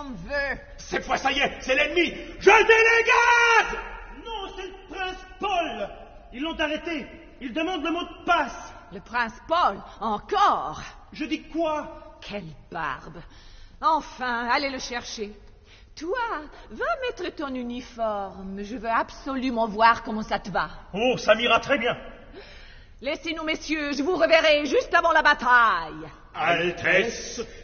qu'on veut. Cette fois, ça y est, c'est l'ennemi. Je délégate. Non, c'est le prince Paul. Ils l'ont arrêté. Il demande le mot de passe. Le prince Paul, encore? Je dis quoi? Quelle barbe. Enfin, allez le chercher. Toi, va mettre ton uniforme. Je veux absolument voir comment ça te va. Oh, ça m'ira très bien. Laissez-nous, messieurs, je vous reverrai juste avant la bataille. Altesse,